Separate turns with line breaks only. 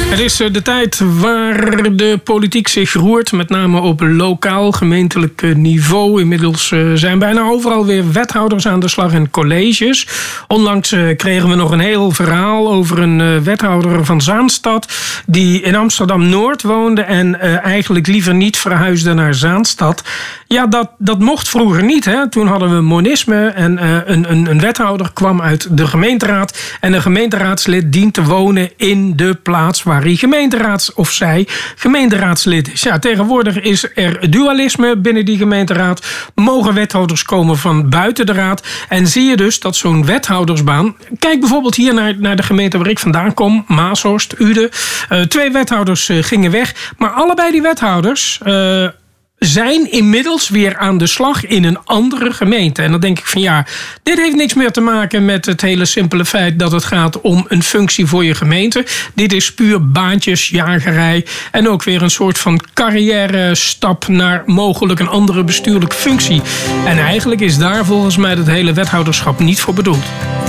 Het is de tijd waar de politiek zich roert, met name op lokaal, gemeentelijk niveau. Inmiddels zijn bijna overal weer wethouders aan de slag en colleges. Onlangs kregen we nog een heel verhaal over een wethouder van Zaanstad die in Amsterdam-Noord woonde en eigenlijk liever niet verhuisde naar Zaanstad. Ja, dat mocht vroeger niet. Hè? Toen hadden we monisme en een wethouder kwam uit de gemeenteraad en een gemeenteraadslid dient te wonen in de plaats waar hij gemeenteraadslid is. Ja, tegenwoordig is er dualisme binnen die gemeenteraad. Mogen wethouders komen van buiten de raad. En zie je dus dat zo'n wethoudersbaan... Kijk bijvoorbeeld hier naar de gemeente waar ik vandaan kom. Maashorst, Uden. 2 wethouders gingen weg. Maar allebei die wethouders... zijn inmiddels weer aan de slag in een andere gemeente. En dan denk ik van ja, dit heeft niks meer te maken met het hele simpele feit dat het gaat om een functie voor je gemeente. Dit is puur baantjesjagerij en ook weer een soort van carrière stap naar mogelijk een andere bestuurlijke functie. En eigenlijk is daar volgens mij het hele wethouderschap niet voor bedoeld.